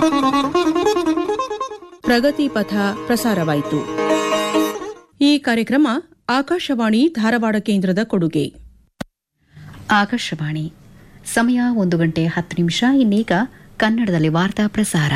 ಪ್ರಗತಿ ಪಥ ಪ್ರಸಾರವಾಯಿತು. ಈ ಕಾರ್ಯಕ್ರಮ ಆಕಾಶವಾಣಿ ಧಾರವಾಡ ಕೇಂದ್ರದ ಕೊಡುಗೆ. ಆಕಾಶವಾಣಿ ಸಮಯ 1:10. ಇನ್ನೀಗ ಕನ್ನಡದಲ್ಲಿ ವಾರ್ತಾ ಪ್ರಸಾರ.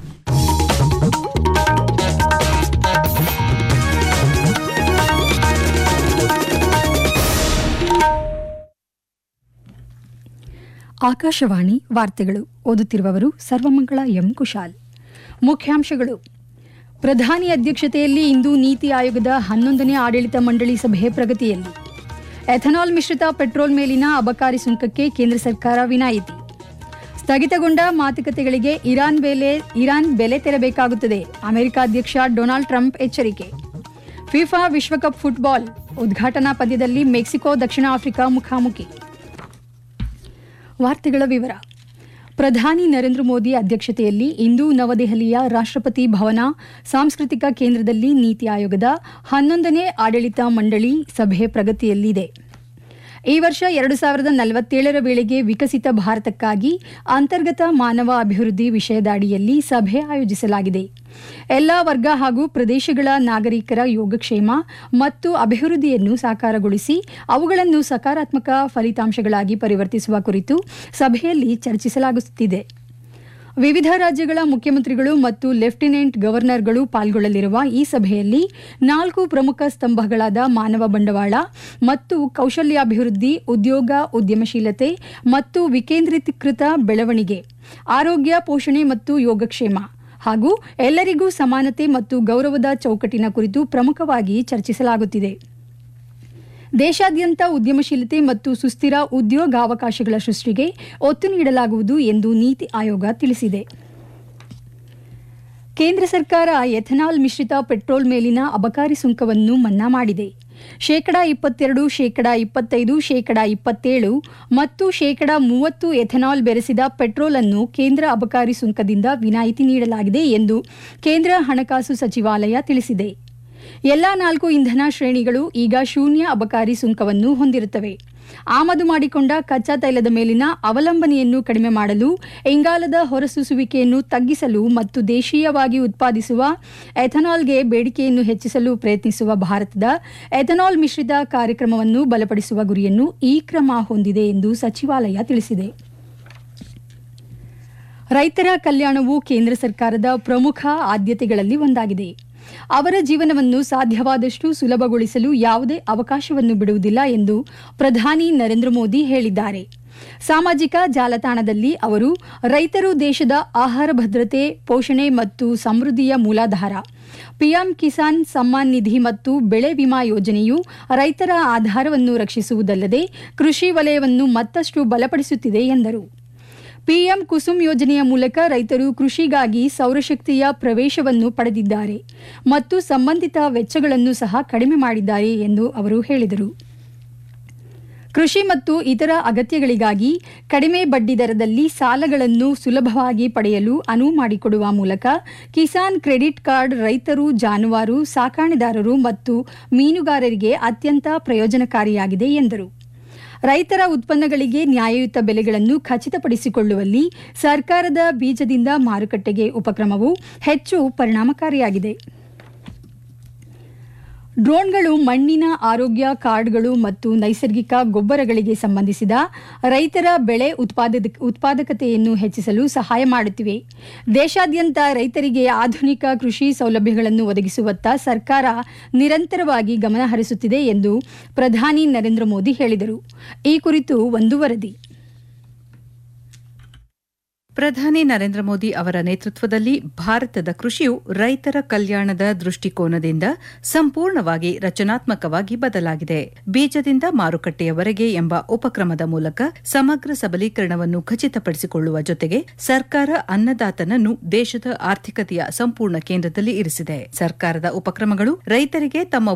ಆಕಾಶವಾಣಿ ವಾರ್ತೆಗಳು. ಓದುತ್ತಿರುವವರು ಸರ್ವಮಂಗಳ ಎಂ ಕುಶಾಲ್. ಮುಖ್ಯಾಂಶಗಳು: ಪ್ರಧಾನಿ ಅಧ್ಯಕ್ಷತೆಯಲ್ಲಿ ಇಂದು ನೀತಿ ಆಯೋಗದ 11ನೇ ಆಡಳಿತ ಮಂಡಳಿ ಸಭೆ ಪ್ರಗತಿಯಲ್ಲಿ. ಎಥನಾಲ್ ಮಿಶ್ರಿತ ಪೆಟ್ರೋಲ್ ಮೇಲಿನ ಅಬಕಾರಿ ಸುಂಕಕ್ಕೆ ಕೇಂದ್ರ ಸರ್ಕಾರ ವಿನಾಯಿತಿ. ಸ್ಥಗಿತಗೊಂಡ ಮಾತುಕತೆಗಳಿಗೆ ಇರಾನ್ ಬೆಲೆ ತೆರಬೇಕಾಗುತ್ತದೆ. ಅಮೆರಿಕ ಅಧ್ಯಕ್ಷ ಡೊನಾಲ್ಡ್ ಟ್ರಂಪ್ ಎಚ್ಚರಿಕೆ. ಫಿಫಾ ವಿಶ್ವಕಪ್ ಫುಟ್ಬಾಲ್ ಉದ್ಘಾಟನಾ ಪಂದ್ಯದಲ್ಲಿ ಮೆಕ್ಸಿಕೋ ದಕ್ಷಿಣ ಆಫ್ರಿಕಾ ಮುಖಾಮುಖಿ. ವಾರ್ತೆಗಳ ವಿವರ. ಪ್ರಧಾನಿ ನರೇಂದ್ರ ಮೋದಿ ಅಧ್ಯಕ್ಷತೆಯಲ್ಲಿ ಇಂದು ನವದೆಹಲಿಯ ರಾಷ್ಟ್ರಪತಿ ಭವನ ಸಾಂಸ್ಕೃತಿಕ ಕೇಂದ್ರದಲ್ಲಿ ನೀತಿ ಆಯೋಗದ 11ನೇ ಆಡಳಿತ ಮಂಡಳಿ ಸಭೆ ಪ್ರಗತಿಯಲ್ಲಿದೆ. ಈ ವರ್ಷ 2047ರ ವೇಳೆಗೆ ವಿಕಸಿತ ಭಾರತಕ್ಕಾಗಿ ಅಂತರ್ಗತ ಮಾನವ ಅಭಿವೃದ್ಧಿ ವಿಷಯದ ಅಡಿಯಲ್ಲಿ ಸಭೆ ಆಯೋಜಿಸಲಾಗಿದೆ. ಎಲ್ಲಾ ವರ್ಗ ಹಾಗೂ ಪ್ರದೇಶಗಳ ನಾಗರಿಕರ ಯೋಗಕ್ಷೇಮ ಮತ್ತು ಅಭಿವೃದ್ಧಿಯನ್ನು ಸಾಕಾರಗೊಳಿಸಿ ಅವುಗಳನ್ನು ಸಕಾರಾತ್ಮಕ ಫಲಿತಾಂಶಗಳಾಗಿ ಪರಿವರ್ತಿಸುವ ಕುರಿತು ಸಭೆಯಲ್ಲಿ ಚರ್ಚಿಸಲಾಗುತ್ತಿದೆ. ವಿವಿಧ ರಾಜ್ಯಗಳ ಮುಖ್ಯಮಂತ್ರಿಗಳು ಮತ್ತು ಲೆಫ್ಟಿನೆಂಟ್ ಗವರ್ನರ್ಗಳು ಪಾಲ್ಗೊಳ್ಳಲಿರುವ ಈ ಸಭೆಯಲ್ಲಿ 4 ಪ್ರಮುಖ ಸ್ತಂಭಗಳಾದ ಮಾನವ ಬಂಡವಾಳ ಮತ್ತು ಕೌಶಲ್ಯಾಭಿವೃದ್ಧಿ, ಉದ್ಯೋಗ, ಉದ್ಯಮಶೀಲತೆ ಮತ್ತು ವಿಕೇಂದ್ರೀಕೃತ ಬೆಳವಣಿಗೆ, ಆರೋಗ್ಯ, ಪೋಷಣೆ ಮತ್ತು ಯೋಗಕ್ಷೇಮ ಹಾಗೂ ಎಲ್ಲರಿಗೂ ಸಮಾನತೆ ಮತ್ತು ಗೌರವದ ಚೌಕಟ್ಟಿನ ಕುರಿತು ಪ್ರಮುಖವಾಗಿ ಚರ್ಚಿಸಲಾಗುತ್ತಿದೆ. ದೇಶಾದ್ಯಂತ ಉದ್ಯಮಶೀಲತೆ ಮತ್ತು ಸುಸ್ಥಿರ ಉದ್ಯೋಗಾವಕಾಶಗಳ ಸೃಷ್ಟಿಗೆ ಒತ್ತು ನೀಡಲಾಗುವುದು ಎಂದು ನೀತಿ ಆಯೋಗ ತಿಳಿಸಿದೆ. ಕೇಂದ್ರ ಸರ್ಕಾರ ಎಥನಾಲ್ ಮಿಶ್ರಿತ ಪೆಟ್ರೋಲ್ ಮೇಲಿನ ಅಬಕಾರಿ ಸುಂಕವನ್ನು ಮನ್ನಾ ಮಾಡಿದೆ. 22%, 25%, 27% ಮತ್ತು 30% ಎಥನಾಲ್ ಬೆರೆಸಿದ ಪೆಟ್ರೋಲ್ ಅನ್ನು ಕೇಂದ್ರ ಅಬಕಾರಿ ಸುಂಕದಿಂದ ವಿನಾಯಿತಿ ನೀಡಲಾಗಿದೆ ಎಂದು ಕೇಂದ್ರ ಹಣಕಾಸು ಸಚಿವಾಲಯ ತಿಳಿಸಿದೆ. ಎಲ್ಲಾ 4 ಇಂಧನ ಶ್ರೇಣಿಗಳು ಈಗ ಶೂನ್ಯ ಅಬಕಾರಿ ಸುಂಕವನ್ನು ಹೊಂದಿರುತ್ತವೆ. ಆಮದು ಮಾಡಿಕೊಂಡ ಕಚ್ಚಾ ತೈಲದ ಮೇಲಿನ ಅವಲಂಬನೆಯನ್ನು ಕಡಿಮೆ ಮಾಡಲು, ಇಂಗಾಲದ ಹೊರಸೂಸುವಿಕೆಯನ್ನು ತಗ್ಗಿಸಲು ಮತ್ತು ದೇಶೀಯವಾಗಿ ಉತ್ಪಾದಿಸುವ ಎಥನಾಲ್ಗೆ ಬೇಡಿಕೆಯನ್ನು ಹೆಚ್ಚಿಸಲು ಪ್ರಯತ್ನಿಸುವ ಭಾರತದ ಎಥನಾಲ್ ಮಿಶ್ರಿತ ಕಾರ್ಯಕ್ರಮವನ್ನು ಬಲಪಡಿಸುವ ಗುರಿಯನ್ನು ಈ ಕ್ರಮ ಹೊಂದಿದೆ ಎಂದು ಸಚಿವಾಲಯ ತಿಳಿಸಿದೆ. ರೈತರ ಕಲ್ಯಾಣವು ಕೇಂದ್ರ ಸರ್ಕಾರದ ಪ್ರಮುಖ ಆದ್ಯತೆಗಳಲ್ಲಿ ಒಂದಾಗಿದೆ. ಅವರ ಜೀವನವನ್ನು ಸಾಧ್ಯವಾದಷ್ಟು ಸುಲಭಗೊಳಿಸಲು ಯಾವುದೇ ಅವಕಾಶವನ್ನು ಬಿಡುವುದಿಲ್ಲ ಎಂದು ಪ್ರಧಾನಿ ನರೇಂದ್ರ ಮೋದಿ ಹೇಳಿದ್ದಾರೆ. ಸಾಮಾಜಿಕ ಜಾಲತಾಣದಲ್ಲಿ ಅವರು ರೈತರು ದೇಶದ ಆಹಾರ ಭದ್ರತೆ, ಪೋಷಣೆ ಮತ್ತು ಸಮೃದ್ಧಿಯ ಮೂಲಾಧಾರ. ಪಿಎಂ ಕಿಸಾನ್ ಸಮ್ಮಾನ್ ನಿಧಿ ಮತ್ತು ಬೆಳೆ ವಿಮಾ ಯೋಜನೆಯು ರೈತರ ಆಧಾರವನ್ನು ರಕ್ಷಿಸುವುದಲ್ಲದೆ ಕೃಷಿ ವಲಯವನ್ನು ಮತ್ತಷ್ಟು ಬಲಪಡಿಸುತ್ತಿದೆ ಎಂದರು. ಪಿಎಂ ಕುಸುಮ್ ಯೋಜನೆಯ ಮೂಲಕ ರೈತರು ಕೃಷಿಗಾಗಿ ಸೌರಶಕ್ತಿಯ ಪ್ರವೇಶವನ್ನು ಪಡೆದಿದ್ದಾರೆ ಮತ್ತು ಸಂಬಂಧಿತ ವೆಚ್ಚಗಳನ್ನು ಸಹ ಕಡಿಮೆ ಮಾಡಿದ್ದಾರೆ ಎಂದು ಅವರು ಹೇಳಿದರು. ಕೃಷಿ ಮತ್ತು ಇತರ ಅಗತ್ಯಗಳಿಗಾಗಿ ಕಡಿಮೆ ಬಡ್ಡಿ ದರದಲ್ಲಿ ಸಾಲಗಳನ್ನು ಸುಲಭವಾಗಿ ಪಡೆಯಲು ಅನುವು ಮಾಡಿಕೊಡುವ ಮೂಲಕ ಕಿಸಾನ್ ಕ್ರೆಡಿಟ್ ಕಾರ್ಡ್ ರೈತರು, ಜಾನುವಾರು ಸಾಕಾಣೆದಾರರು ಮತ್ತು ಮೀನುಗಾರರಿಗೆ ಅತ್ಯಂತ ಪ್ರಯೋಜನಕಾರಿಯಾಗಿದೆ ಎಂದರು. ರೈತರ ಉತ್ಪನ್ನಗಳಿಗೆ ನ್ಯಾಯಯುತ ಬೆಲೆಗಳನ್ನು ಖಚಿತಪಡಿಸಿಕೊಳ್ಳುವಲ್ಲಿ ಸರ್ಕಾರದ ಬೀಜದಿಂದ ಮಾರುಕಟ್ಟೆಗೆ ಉಪಕ್ರಮವು ಹೆಚ್ಚು ಪರಿಣಾಮಕಾರಿಯಾಗಿದೆ. ಡ್ರೋನ್ಗಳು ಮಣ್ಣಿನ ಆರೋಗ್ಯ ಕಾರ್ಡ್ಗಳು ಮತ್ತು ನೈಸರ್ಗಿಕ ಗೊಬ್ಬರಗಳಿಗೆ ಸಂಬಂಧಿಸಿದ ರೈತರ ಬೆಳೆ ಉತ್ಪಾದಕತೆಯನ್ನು ಹೆಚ್ಚಿಸಲು ಸಹಾಯ ಮಾಡುತ್ತಿವೆ. ದೇಶಾದ್ಯಂತ ರೈತರಿಗೆ ಆಧುನಿಕ ಕೃಷಿ ಸೌಲಭ್ಯಗಳನ್ನು ಒದಗಿಸುವತ್ತ ಸರ್ಕಾರ ನಿರಂತರವಾಗಿ ಗಮನ ಹರಿಸುತ್ತಿದೆ ಎಂದು ಪ್ರಧಾನಿ ನರೇಂದ್ರ ಮೋದಿ ಹೇಳಿದರು. ಈ ಕುರಿತು ಒಂದು ವರದಿ. ಪ್ರಧಾನಿ ನರೇಂದ್ರ ಮೋದಿ ಅವರ ನೇತೃತ್ವದಲ್ಲಿ ಭಾರತದ ಕೃಷಿಯು ರೈತರ ಕಲ್ಯಾಣದ ದೃಷ್ಟಿಕೋನದಿಂದ ಸಂಪೂರ್ಣವಾಗಿ ರಚನಾತ್ಮಕವಾಗಿ ಬದಲಾಗಿದೆ. ಬೀಜದಿಂದ ಮಾರುಕಟ್ಟೆಯವರೆಗೆ ಎಂಬ ಉಪಕ್ರಮದ ಮೂಲಕ ಸಮಗ್ರ ಸಬಲೀಕರಣವನ್ನು ಖಚಿತಪಡಿಸಿಕೊಳ್ಳುವ ಜೊತೆಗೆ ಸರ್ಕಾರ ಅನ್ನದಾತನನ್ನು ದೇಶದ ಆರ್ಥಿಕತೆಯ ಸಂಪೂರ್ಣ ಕೇಂದ್ರದಲ್ಲಿ ಇರಿಸಿದೆ. ಸರ್ಕಾರದ ಉಪಕ್ರಮಗಳು ರೈತರಿಗೆ ತಮ್ಮ